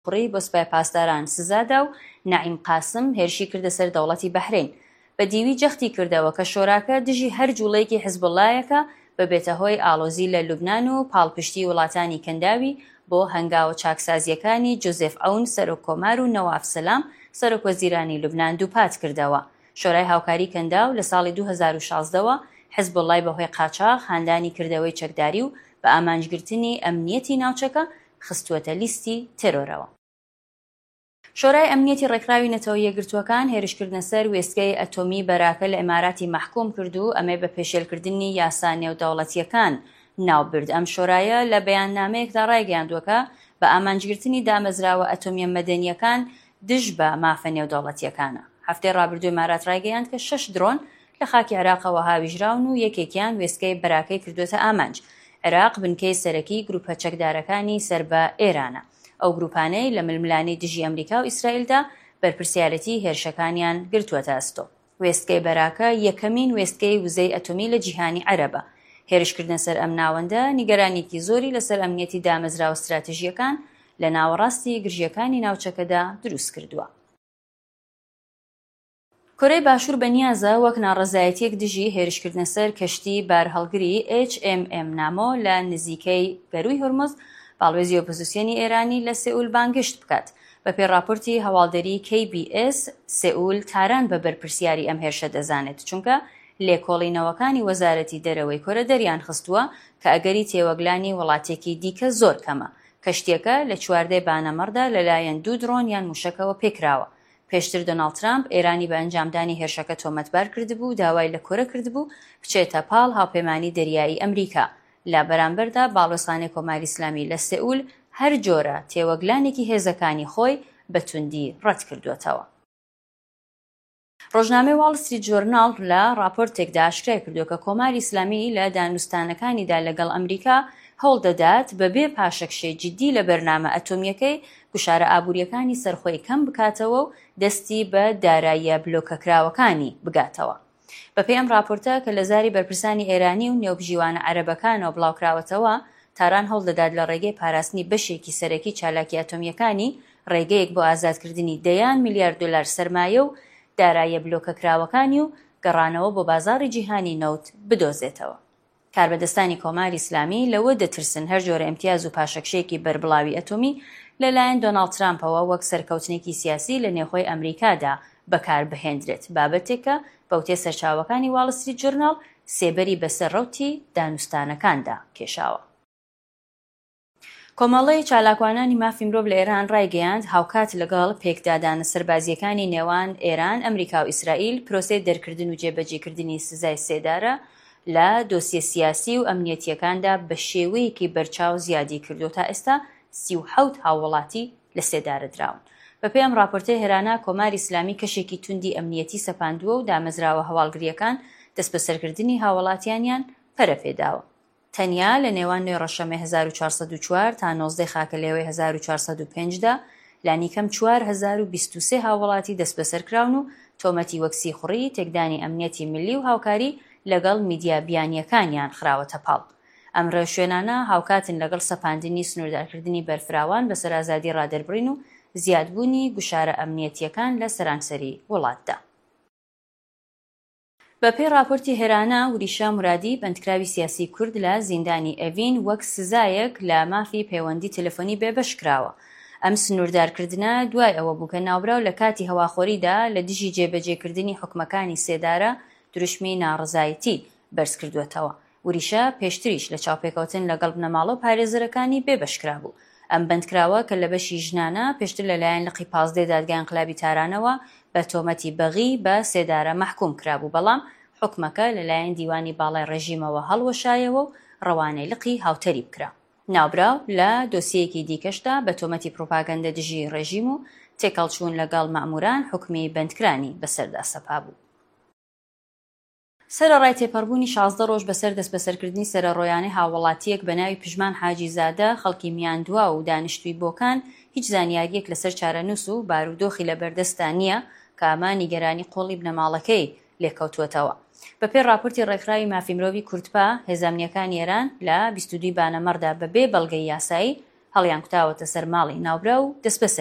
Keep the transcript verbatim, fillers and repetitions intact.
کوڕی بۆ سوپای پاسداران سزادا و نەعیم قاسم هێرشی کردە سەر دەوڵەتی بەحرین. بە دیوی جەختی کردەوە کە شۆراکە دژی هەر جوڵەیەکی حیزبوڵایەکە ببێتە هۆی ئاڵۆزی لە لوبنان و پاڵپشتی وڵاتانی کەنداوی بۆ هەنگاوە چاکسازیەکانی جۆزێف عەون سەرۆککۆمار و نەواف سەلام سەرۆکوەزیرانی لوبنان دووپات کردەوە. شۆرای هاوکاری کەنداو لە ساڵی دوو هەزار و شازدەوە حیزبوڵای بەهۆی قاچاغ هاندانی کردەوەی چەکداری و بە ئامانجگرتنی ئەمنیەتی ناوچەکە خستووەتە لیستی تێرۆرەوە. شۆرای ئەمنیەتی ڕێکخراوی نەتەوە یەکگرتووەکان هێرشکردنە سەر وێستگەی ئەتۆمی بەراکە لە ئێماراتی محکوم کرد و ئەمێ بە پێشێلکردنی یاسا نێودەوڵەتیەکان ناوبرد. ئەم شۆرایە لە بەیاننامەیەکدا ڕایگەیاندووە بە ئامانجگرتنی دامەزراوە ئەتۆمیە مەدەنیەکان دژ بە مافە نێودەوڵەتیەکانە. هەفتەی ڕابردوو ئێمارات ڕایگەیاند کە شەش درۆن لە خاکی عێراقەوە هاویژراون و یەکێکیان وێستگەی بەراکەی کردوێتە ئامانج. عێراق بنکەی سەرەکی گروپە چەکدارەکانی سەر بە ئێرانە. ئەو گروپانەی لە ململانەی دژی ئەمریکا و ئیسرائیلدا بەرپرسیارەتی هێرشەکانیان گرتووەتە ئەستۆ. وێستگەی بەراکە یەکەمین وێستگەی وزەی ئەتۆمی لە جیهانی عەرەبە. هێرشکردنە سەر ئەم ناوەندە نیگەرانێکی زۆری لەسەر ئەمنیەتی دامەزراوە استراتیژیەکان لە ناوەڕاستی گرژیەکانی ناوچەکەدا دروست کردووە. کۆرەی باشوور بەنیازە وەک ناڕەزایەتیەک دژی هێرشکردنە سەر کەشتی بارهەڵگری ئێچ ئێم ئێم نامۆ لە نزیکەی گەروی هورمز باڵوێزی ئۆپۆزیسیۆنی ئێرانی لە سێئول بانگشت بکات. بە پێڕاپۆرتی هەواڵدەری کەی بی ئێس سێئول تاران بە بەرپرسیاری ئەم هێرشە دەزانێت چونکە لێکۆڵینەوەکانی وەزارەتی دەرەوەی کۆرە دەریان خستووە کە ئەگەری تێوەگلانی وڵاتێکی دیکە زۆر کەمە. کەشتیەکە لە چواردەی بانەمەڕدا لەلایەن دوو درۆن یان موشەکەوە پێکراوە. پێشتر دۆناڵد ترامپ ئێرانی بە ئەنجامدانی هێرشەکە تۆمەتبار کردبوو داوای لە کۆرە کردبوو بچێتە پاڵ هاوپەیمانی دەریایی ئەمریکا. لە بەرامبەردا باڵۆسانی کۆماری ئیسلامی لە سێئول هەر جۆرە تێوەگلانێکی هێزەکانی خۆی بە توندی ڕەت کردوێتەوە. ڕۆژنامەی واڵ ستریت جۆرناڵ لە راپۆرتێکدا ئاشکرای کردووە کە کۆماری ئیسلامی لە دانوستانەکانیدا لەگەڵ ئەمریکا هەوڵ دەدات بەبێ پاشەکشەی جددی لە بەرنامە ئەتۆمیەکەی گوشارە ئابوووریەکانی سەرخۆی کەم بکاتەوە و دەستی بە داراییە بلۆکەکراوەکانی بگاتەوە. بەپێی ئەم راپۆرتە کە لە زاری بەرپرسانی ئێرانی و نێوبژیوانە عەرەبەکانەوە بڵاوکراوەتەوە تاران هەوڵ دەدات لە ڕێگەی پاراستنی بەشێکی سەرەکی چالاکی ئەتۆمیەکانی ڕێگەیەک بۆ ئازادکردنی دەیان میلیارد دۆلار سەرمایە و داراییە بلۆکەکراوەکانی و گەڕانەوە بۆ بازاڕی جیهانی نەوت بدۆزێتەوە. کاربەدەستانی کۆماری ئیسلامی لەوە دەترسن هەر جۆرە ئیمتیاز و پاشەکشەیەکی بەربڵاوی ئەتۆمی لەلایەن دۆناڵد ترامپەوە وەک سەرکەوتنێکی سیاسی لە نێوخۆی ئەمریکادا بەکاربهێنرێت، بابەتێکە بەوتێ سەرچاوەکانی واڵ ستریت جۆرناڵ سێبەری بەسەر ڕەوتی دانوستانەکاندا کێشاوە. کۆمەڵەی چالاکوانانی مافی مرۆڤ لە ئێران ڕایگەیاند هاوکات لەگەڵ پێکدادانە سەربازیەکانی نێوان ئێران، ئەمریکا و ئیسرائیل پرۆسەی دەرکردن و جێبەجێکردنی سزای سێدارە لە دۆسیە سیاسی و ئەمنیەتیەکاندا بە شێوەیەکی بەرچاو زیادی کردو تا ئێستا سی و حەوت هاوڵاتی لە سێدارە دراون. بەپێی ئەم راپۆرتەی هێرانە کۆماری ئیسلامی کەشێکی توندی ئەمنیەتی سەپاندووە و دامەزراوە هەواڵگریەکان دەست بەسەرکردنی هاوڵاتیانیان پەرەپێداوە. تەنیا لە نێوان نوێ ڕەشەمەی هەزار و چوارسەد و چوار تا نۆزدەی خاکەلێوەی هەزار و چوارسەد و پێنجدا لانیکەم چوار هەزار و بیست و سێ هاوڵاتی دەست بەسەرکراون و تۆمەتی وەکسی خوڕی تێکدانی ئەمنیەتی ملی و هاوکاری لەگەڵ میدیا بیانیەکانیان خراوەتە پاڵ. ئەم ڕێوشوێنانە هاوکاتن لەگەڵ سەپاندنی سنووردارکردنی بەرفراوان بەسەر ئازادی ڕادەربڕین و زیادبوونی گوشارە ئەمنیەتیەکان لە سەرانسەری وڵاتدا. بەپێی راپۆرتی هێرانە وریشا مرادی بەندکراوی سیاسی کورد لە زیندانی ئەڤین وەک سزایەک لە مافی پەیوەندی تەلەفۆنی بێبەش کراوە. ئەم سنووردارکردنە دوای ئەوە بوو کە ناوبراو لە کاتی هەواخۆریدا لە دژی جێبەجێکردنی حکومەکانی سێدارە دروشمی ناڕزایەتی بەرز کردوێتەوە. وریشا پێشتریش لە چاوپێکەوتن لەگەڵ بنەماڵە و پارێزەرەکانی بێبەشکرا بوو. ئەم بەندکراوە کە لە بەشی ژنانە پێشتر لەلایەن لقی پازدەی دادگای ئینقلابی تارانەوە بە تۆمەتی بەغی بە سێدارە مەحکوم کرابوو، بەڵام حکومەکە لەلایەن دیوانی باڵای ڕێژیمەوە هەڵوەشایەوە و ڕەوانەی لقی هاوتەری بکرا. ناوبراو لە دۆسیەکی دیکەشدا بە تۆمەتی پرۆپاگەندە دژی ڕێژیم و تێکەڵچوون لەگەڵ مەئموران حکمی بەندکرانی بەسەردا سەپا بوو. سەرەڕای تێپەڕبوونی شازدە ڕۆژ بەسەر دەست بەسەرکردنی سەرەڕۆیانەی هاوڵاتیەک بە ناوی پژمان حاجی زادە خەڵکی میاندووە و دانیشتووی بۆکان هیچ زانیاریەک لەسەر چارەنووس و بارودۆخی لەبەردەستا نییە کە ئەمە نیگەرانی قۆڵی بنەماڵەکەی لێکەوتووەتەوە. بەپێی راپۆرتی ڕێکخراوی مافی مرۆڤی کورتپا، هێزانیەکانی ئێران لە بیست و دوو بانەمەڕدا بەبێ بەڵگەی یاسایی هەڵیان کوتاوەتە سەر ماڵی ناوبرا و دەست بەسەر